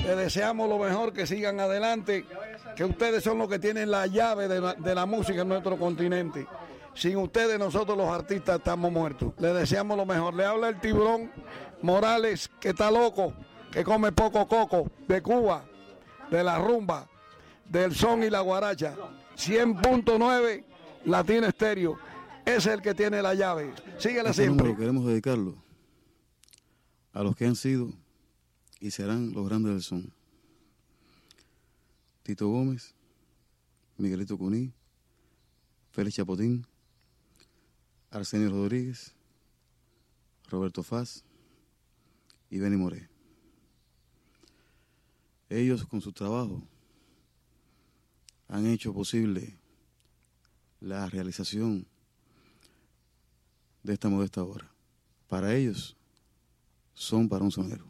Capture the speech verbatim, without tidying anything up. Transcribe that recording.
Les deseamos lo mejor, que sigan adelante, que ustedes son los que tienen la llave de la, de la música en nuestro continente. Sin ustedes nosotros los artistas estamos muertos. Les deseamos lo mejor. Le habla el Tiburón Morales, que está loco, que come poco coco, de Cuba, de la rumba, del son y la guaracha. cien punto nueve Latina Estéreo. Ese es el que tiene la llave. Síguele Este siempre. número queremos dedicarlo a los que han sido y serán los grandes del son. Tito Gómez, Miguelito Cuní, Félix Chapotín, Arsenio Rodríguez, Roberto Faz y Benny Moré. Ellos con su trabajo han hecho posible la realización de esta modesta obra. Para ellos, son para un sonero.